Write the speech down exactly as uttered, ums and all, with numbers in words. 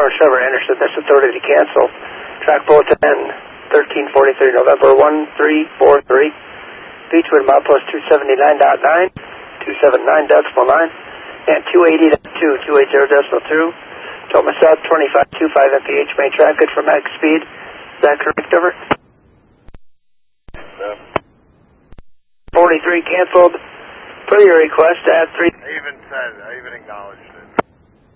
North Trevor Anderson, this authority to cancel. Track bulletin thirteen forty-three, November one three four three. Beechwood milepost two seventy-nine point nine, two seventy-nine decimal nine, and two eighty point two, two eighty decimal two. Toma South twenty-five point two five M P H, main track, good for max speed. Is that correct, over? Yeah. forty-three canceled per your request at three. I even said, I even acknowledged.